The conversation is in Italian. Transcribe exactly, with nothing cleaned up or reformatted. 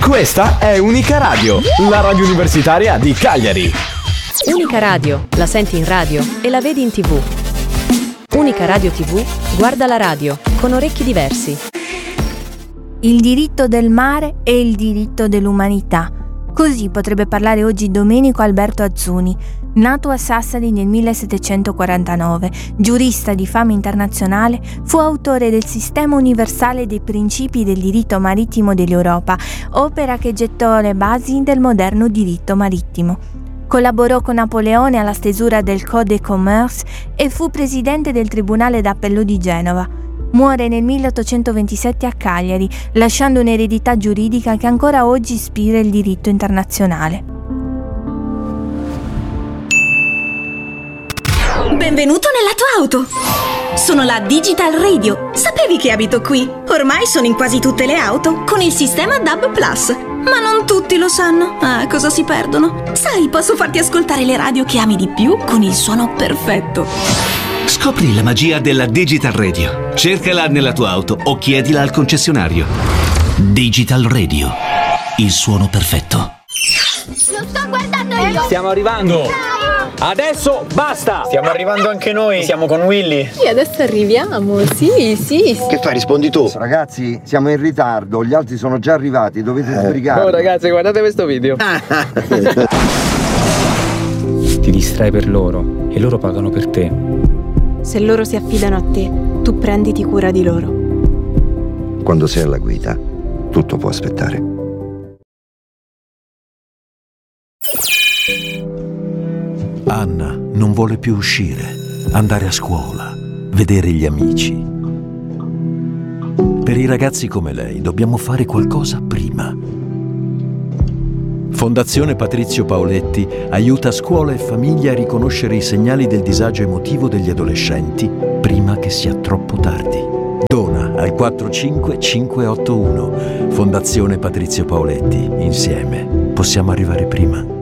Questa è Unica Radio, la radio universitaria di Cagliari. Unica Radio, la senti in radio e la vedi in tivù. Unica Radio tivù, guarda la radio, con orecchi diversi. Il diritto del mare e il diritto dell'umanità. Così potrebbe parlare oggi Domenico Alberto Azzuni, nato a Sassari nel millesettecentoquarantanove, giurista di fama internazionale, fu autore del Sistema universale dei principi del diritto marittimo dell'Europa, opera che gettò le basi del moderno diritto marittimo. Collaborò con Napoleone alla stesura del Code de commerce e fu presidente del Tribunale d'Appello di Genova. Muore nel milleottocentoventisette a Cagliari, lasciando un'eredità giuridica che ancora oggi ispira il diritto internazionale. Benvenuto nella tua auto! Sono la Digital Radio. Sapevi che abito qui? Ormai sono in quasi tutte le auto con il sistema D A B Plus. Ma non tutti lo sanno. Ah, cosa si perdono? Sai, posso farti ascoltare le radio che ami di più con il suono perfetto. Scopri la magia della Digital Radio. Cercala nella tua auto o chiedila al concessionario. Digital Radio. Il suono perfetto. Lo sto guardando io. Stiamo arrivando. Adesso basta. Stiamo arrivando anche noi. Siamo con Willy. Sì, adesso arriviamo. Sì, sì, sì. Che fai? Rispondi tu. Ragazzi, siamo in ritardo. Gli altri sono già arrivati. Dovete Eh. sbrigarvi. Oh ragazzi, guardate questo video. Ti distrai per loro e loro pagano per te. Se loro si affidano a te, tu prenditi cura di loro. Quando sei alla guida, tutto può aspettare. Anna non vuole più uscire, andare a scuola, vedere gli amici. Per i ragazzi come lei dobbiamo fare qualcosa prima. Fondazione Patrizio Paoletti aiuta scuola e famiglia a riconoscere i segnali del disagio emotivo degli adolescenti prima che sia troppo tardi. Dona al quattro cinque cinque otto uno. Fondazione Patrizio Paoletti. Insieme possiamo arrivare prima.